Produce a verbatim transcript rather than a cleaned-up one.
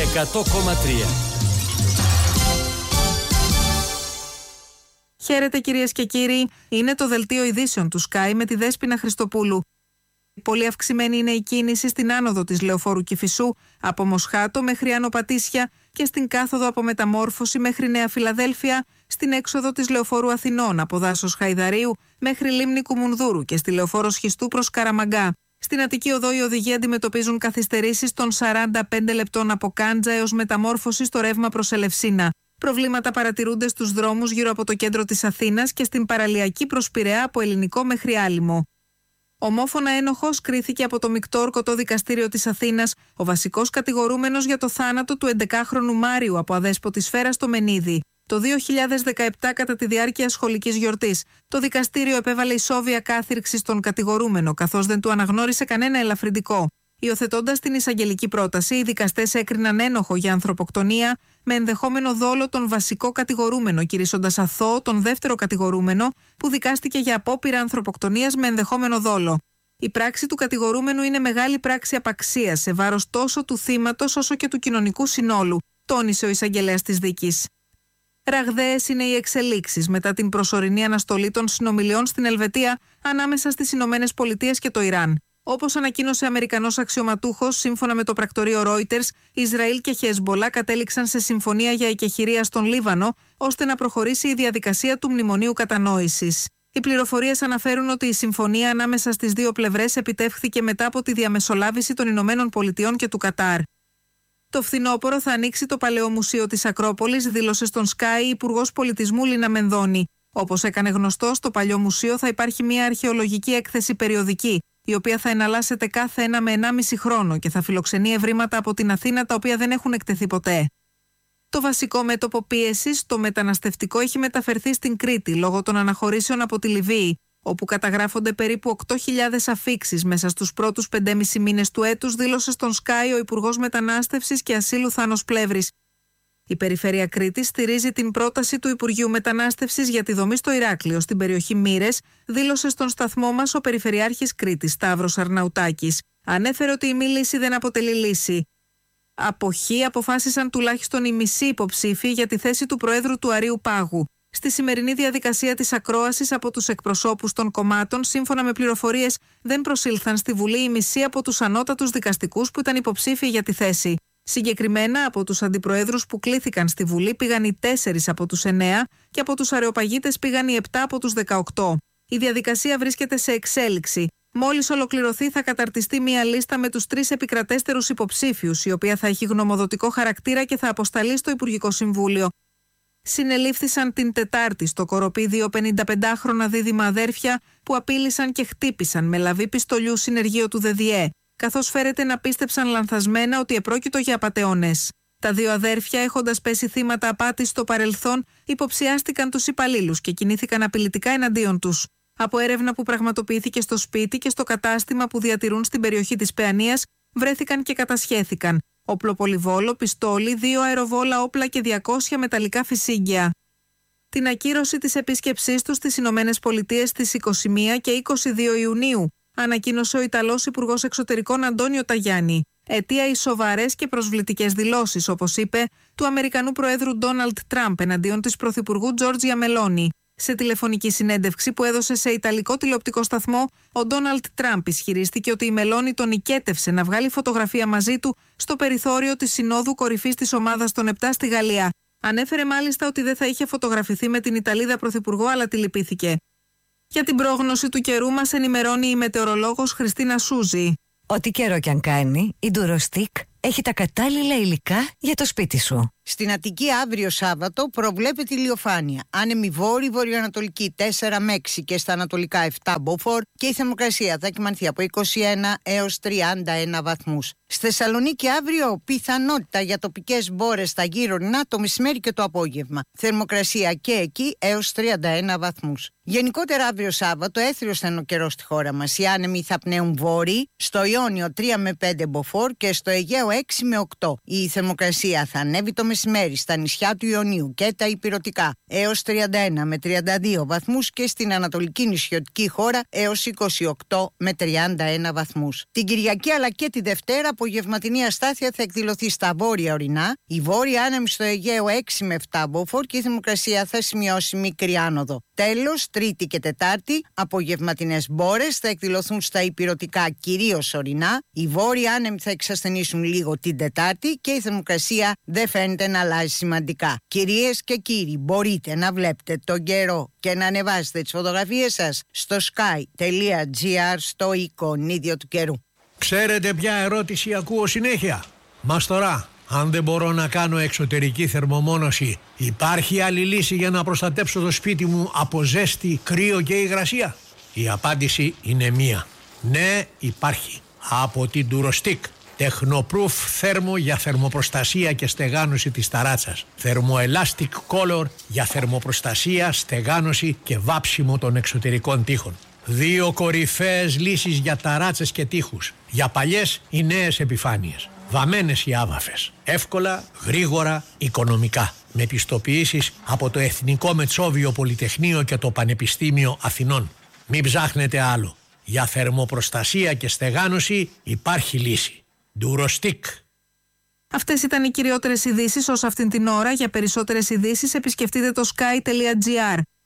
εκατό κόμμα τρία. Χαίρετε κυρίες και κύριοι, είναι το δελτίο ειδήσεων του Sky με τη Δέσποινα Χριστοπούλου. Πολύ αυξημένη είναι η κίνηση στην άνοδο της Λεωφόρου Κηφισού από Μοσχάτο μέχρι Άνω Πατήσια και στην κάθοδο από Μεταμόρφωση μέχρι Νέα Φιλαδέλφια, στην έξοδο της Λεωφόρου Αθηνών από Δάσος Χαϊδαρίου μέχρι Λίμνη Κουμουνδούρου και στη Λεωφόρο Σχιστού προς Καραμαγκά. Στην Αττική Οδό οι οδηγοί αντιμετωπίζουν καθυστερήσεις των σαράντα πέντε λεπτών από Κάντζα έως Μεταμόρφωση στο ρεύμα προς Ελευσίνα. Προβλήματα παρατηρούνται στους δρόμους γύρω από το κέντρο της Αθήνας και στην παραλιακή προς Πειραιά από Ελληνικό μέχρι Άλυμο. Ομόφωνα ένοχος κρίθηκε από το Μεικτό Ορκωτό Δικαστήριο της Αθήνας ο βασικός κατηγορούμενος για το θάνατο του έντεκάχρονου Μάριου από αδέσποτη σφαίρα στο Μενίδη. Το δύο χιλιάδες δεκαεπτά, κατά τη διάρκεια σχολικής γιορτής, το δικαστήριο επέβαλε ισόβια κάθυρξη στον κατηγορούμενο, καθώς δεν του αναγνώρισε κανένα ελαφρυντικό. Υιοθετώντας την εισαγγελική πρόταση, οι δικαστές έκριναν ένοχο για ανθρωποκτονία με ενδεχόμενο δόλο τον βασικό κατηγορούμενο, κηρύσσοντας αθώο τον δεύτερο κατηγορούμενο, που δικάστηκε για απόπειρα ανθρωποκτονίας με ενδεχόμενο δόλο. Η πράξη του κατηγορούμενου είναι μεγάλη πράξη απαξίας σε βάρος τόσο του θύματος όσο και του κοινωνικού συνόλου, τόνισε ο εισαγγελέας της δίκης. Ραγδαίες είναι οι εξελίξεις μετά την προσωρινή αναστολή των συνομιλιών στην Ελβετία ανάμεσα στις Ηνωμένες Πολιτείες και το Ιράν. Όπως ανακοίνωσε Αμερικανός αξιωματούχος, σύμφωνα με το πρακτορείο Reuters, Ισραήλ και Χεσμπολά κατέληξαν σε συμφωνία για εκεχηρία στον Λίβανο, ώστε να προχωρήσει η διαδικασία του μνημονίου κατανόησης. Οι πληροφορίες αναφέρουν ότι η συμφωνία ανάμεσα στις δύο πλευρές επιτεύχθηκε μετά από τη διαμεσολάβηση των Ηνωμένων Πολιτειών και του Κατάρ. Το φθινόπωρο θα ανοίξει το Παλαιό Μουσείο της Ακρόπολης, δήλωσε στον Sky η Υπουργός Πολιτισμού Λίνα Μενδώνη. Όπως έκανε γνωστό, στο Παλιό Μουσείο θα υπάρχει μια αρχαιολογική έκθεση περιοδική, η οποία θα εναλλάσσεται κάθε ένα με ενάμιση χρόνο και θα φιλοξενεί ευρήματα από την Αθήνα τα οποία δεν έχουν εκτεθεί ποτέ. Το βασικό μέτωπο πίεσης, το μεταναστευτικό, έχει μεταφερθεί στην Κρήτη λόγω των αναχωρήσεων από τη Λιβύη, όπου καταγράφονται περίπου οκτώ χιλιάδες αφίξεις μέσα στους πρώτους πεντέμισι μήνες του έτους, δήλωσε στον Sky ο Υπουργός Μετανάστευσης και Ασύλου Θάνος Πλεύρης. Η Περιφέρεια Κρήτης στηρίζει την πρόταση του Υπουργείου Μετανάστευσης για τη δομή στο Ηράκλειο, στην περιοχή Μύρες, δήλωσε στον σταθμό μας ο Περιφερειάρχης Κρήτης, Σταύρος Αρναουτάκης. Ανέφερε ότι η μη λύση δεν αποτελεί λύση. Αποχή αποφάσισαν τουλάχιστον οι μισοί υποψήφοι για τη θέση του Προέδρου του Αρείου Πάγου. Στη σημερινή διαδικασία της ακρόασης από τους εκπροσώπους των κομμάτων, σύμφωνα με πληροφορίες, δεν προσήλθαν στη Βουλή οι μισοί από τους ανώτατους δικαστικούς που ήταν υποψήφιοι για τη θέση. Συγκεκριμένα, από τους αντιπροέδρους που κλήθηκαν στη Βουλή πήγαν οι τέσσερις από τους εννέα και από τους αρεοπαγίτες πήγαν οι επτά από τους δεκαοκτώ. Η διαδικασία βρίσκεται σε εξέλιξη. Μόλις ολοκληρωθεί, θα καταρτιστεί μία λίστα με τους τρεις επικρατέστερους υποψήφιους, η οποία θα έχει γνωμοδοτικό χαρακτήρα και θα αποσταλεί στο Υπουργικό Συμβούλιο. Συνελήφθησαν την Τετάρτη στο Κοροπή δύο πενηνταπεντάχρονα δίδυμα αδέρφια που απείλησαν και χτύπησαν με λαβή πιστολιού συνεργείο του ΔΔΕ, καθώς φέρεται να πίστεψαν λανθασμένα ότι επρόκειτο για απατεώνες. Τα δύο αδέρφια, έχοντας πέσει θύματα απάτης στο παρελθόν, υποψιάστηκαν τους υπαλλήλους και κινήθηκαν απειλητικά εναντίον τους. Από έρευνα που πραγματοποιήθηκε στο σπίτι και στο κατάστημα που διατηρούν στην περιοχή της Παιανίας, βρέθηκαν και κατασχέθηκαν όπλο-πολυβόλο, πιστόλι, δύο αεροβόλα όπλα και διακόσια μεταλλικά φυσίγγια. Την ακύρωση της επίσκεψής τους στις Ηνωμένες Πολιτείες στις είκοσι μία και είκοσι δύο Ιουνίου ανακοίνωσε ο Ιταλός Υπουργός Εξωτερικών Αντώνιο Ταγιάννη. Αιτία οι σοβαρές και προσβλητικές δηλώσεις, όπως είπε, του Αμερικανού Προέδρου Ντόναλντ Τραμπ εναντίον της Πρωθυπουργού Τζόρτζια Μελόνι. Σε τηλεφωνική συνέντευξη που έδωσε σε ιταλικό τηλεοπτικό σταθμό, ο Ντόναλντ Τραμπ ισχυρίστηκε ότι η Μελόνι τον νικέτευσε να βγάλει φωτογραφία μαζί του στο περιθώριο της Συνόδου Κορυφής της Ομάδας των επτά στη Γαλλία. Ανέφερε μάλιστα ότι δεν θα είχε φωτογραφηθεί με την Ιταλίδα Πρωθυπουργό, αλλά τη λυπήθηκε. Για την πρόγνωση του καιρού μας ενημερώνει η μετεωρολόγος Χριστίνα Σούζη. Ό,τι καιρό κι αν κάνει, η Ντουροστίκ έχει τα κατάλληλα υλικά για το σπίτι σου. Στην Αττική αύριο Σάββατο προβλέπεται ηλιοφάνεια. Άνεμη βόρειο-βορειοανατολική τέσσερα με έξι και στα ανατολικά επτά μποφόρ και η θερμοκρασία θα κυμανθεί από είκοσι ένα έως τριάντα ένα βαθμούς. Στη Θεσσαλονίκη αύριο πιθανότητα για τοπικές μπόρες στα γύρω-νησιά το μεσημέρι και το απόγευμα. Θερμοκρασία και εκεί έως τριάντα ένα βαθμούς. Γενικότερα αύριο Σάββατο έθριος θα είναι ο καιρός στη χώρα μας. Οι άνεμοι θα πνέουν βόρειοι, στο Ιόνιο τρία με πέντε μποφόρ και στο Αιγαίο έξι με οκτώ. Η θερμοκρασία θα ανέβει το μεσημέρι μεσημέρι στα νησιά του Ιωνίου και τα ηπειρωτικά έως τριάντα ένα με τριάντα δύο βαθμούς και στην ανατολική νησιωτική χώρα έως είκοσι οκτώ με τριάντα ένα βαθμούς. Την Κυριακή αλλά και τη Δευτέρα απογευματινή αστάθεια θα εκδηλωθεί στα βόρεια ορεινά, η βόρεια άνεμη στο Αιγαίο έξι με επτά μποφόρ και η θερμοκρασία θα σημειώσει μικρή άνοδο. Τέλος, Τρίτη και Τετάρτη, απογευματινές μπόρες θα εκδηλωθούν στα ηπειρωτικά κυρίως ορεινά, οι βόρειοι άνεμοι θα εξασθενήσουν λίγο την Τετάρτη και η θερμοκρασία δεν φαίνεται να αλλάζει σημαντικά. Κυρίες και κύριοι, μπορείτε να βλέπετε τον καιρό και να ανεβάσετε τις φωτογραφίες σας στο sky.gr στο εικονίδιο του καιρού. Ξέρετε ποια ερώτηση ακούω συνέχεια? Μαστορά, αν δεν μπορώ να κάνω εξωτερική θερμομόνωση, υπάρχει άλλη λύση για να προστατέψω το σπίτι μου από ζέστη, κρύο και υγρασία? Η απάντηση είναι μία. Ναι, υπάρχει. Από την Durostick. Technoproof θέρμο για θερμοπροστασία και στεγάνωση της ταράτσας. Thermoelastic Color για θερμοπροστασία, στεγάνωση και βάψιμο των εξωτερικών τοίχων. Δύο κορυφαίες λύσεις για ταράτσες και τοίχους. Για παλιές ή νέες επιφάνειες. Βαμμένες ή άβαφες. Εύκολα, γρήγορα, οικονομικά. Με πιστοποιήσεις από το Εθνικό Μετσόβιο Πολυτεχνείο και το Πανεπιστήμιο Αθηνών. Μην ψάχνετε άλλο. Για θερμοπροστασία και στεγάνωση υπάρχει λύση. Durostick. Αυτές ήταν οι κυριότερες ειδήσεις ως αυτήν την ώρα. Για περισσότερες ειδήσεις επισκεφτείτε το sky.gr.